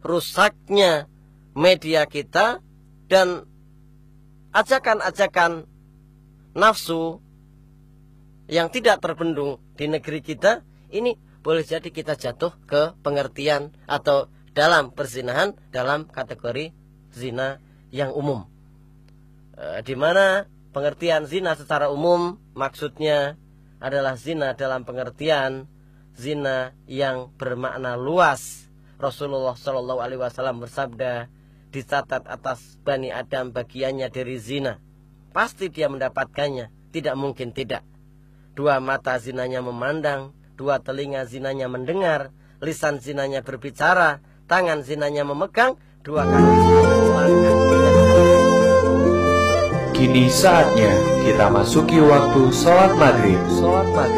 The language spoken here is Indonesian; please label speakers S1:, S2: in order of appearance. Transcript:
S1: rusaknya media kita dan ajakan-ajakan nafsu yang tidak terbendung di negeri kita, ini boleh jadi kita jatuh ke pengertian atau dalam perzinahan dalam kategori zina yang umum, di mana pengertian zina secara umum maksudnya adalah zina dalam pengertian zina yang bermakna luas. Rasulullah Shallallahu Alaihi Wasallam bersabda, dicatat atas Bani Adam bagiannya dari zina, pasti dia mendapatkannya, tidak mungkin tidak. Dua mata zinanya memandang, dua telinga zinanya mendengar, lisan zinanya berbicara, tangan zinanya memegang, dua kaki zinanya melangkah.
S2: Kini saatnya kita masuki waktu sholat maghrib.